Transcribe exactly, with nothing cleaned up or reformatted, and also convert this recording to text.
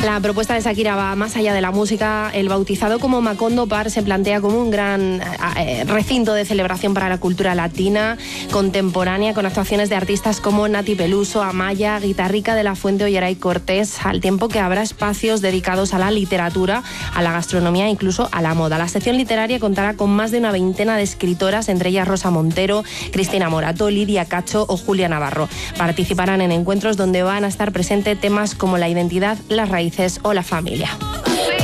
La propuesta de Shakira va más allá de la música. El bautizado como Macondo Park se plantea como un gran eh, recinto de celebración para la cultura latina contemporánea, con actuaciones de artistas como Nati Peluso, Amaya, Guitarrica de la Fuente o Yeray Cortés, al tiempo que habrá espacios dedicados a la literatura, a la gastronomía e incluso a la moda. La sección literaria contará con más de una veintena de escritoras, entre ellas Rosa Montero, Cristina Morato, Lidia Cacho o Julia Navarro. Participarán en encuentros donde van a estar presentes temas como la identidad, las raíces o la familia.